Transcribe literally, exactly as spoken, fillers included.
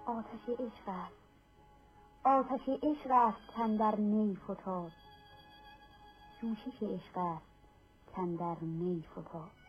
آتش عشق است، آتش عشق است کاندر نی فتاد، جوشش عشق است کاندر می فتاد.